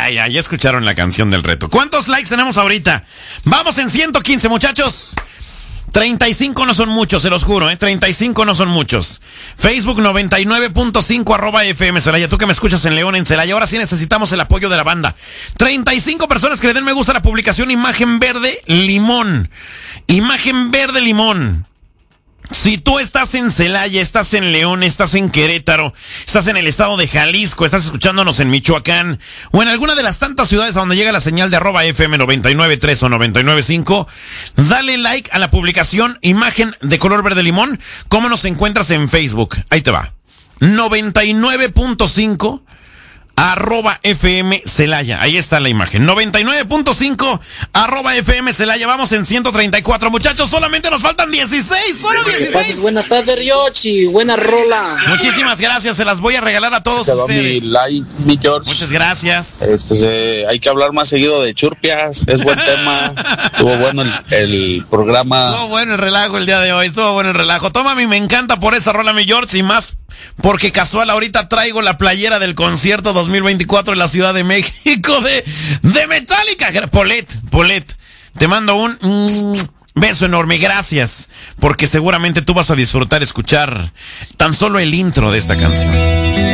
Ya escucharon la canción del reto. ¿Cuántos likes tenemos ahorita? Vamos en 115, muchachos. 35 no son muchos, se los juro, 35 no son muchos. Facebook 99.5 @FM Celaya. Tú que me escuchas en León, en Celaya. Ahora sí necesitamos el apoyo de la banda. 35 personas que le den me gusta a la publicación Imagen Verde Limón. Imagen Verde Limón. Si tú estás en Celaya, estás en León, estás en Querétaro, estás en el estado de Jalisco, estás escuchándonos en Michoacán o en alguna de las tantas ciudades a donde llega la señal de @FM 99.3 o 99.5, dale like a la publicación Imagen de color verde limón. ¿Cómo nos encuentras en Facebook? Ahí te va. 99.5 @FM Celaya. Ahí está la imagen. 99.5 @FM Celaya. Vamos en 134, muchachos. Solamente nos faltan 16. Solo 16. Buenas tardes, Riochi. Buena rola. Muchísimas gracias. Se las voy a regalar a todos ustedes. Mi like, mi George. Muchas gracias. Hay que hablar más seguido de churpias. Es buen tema. Estuvo bueno el programa. Estuvo bueno el relajo el día de hoy. Estuvo bueno el relajo. Tómame, me encanta por esa rola, mi George, y más porque casual ahorita traigo la playera del concierto 2024 en la Ciudad de México de Metallica. Polet, te mando un beso enorme, gracias, porque seguramente tú vas a disfrutar escuchar tan solo el intro de esta canción.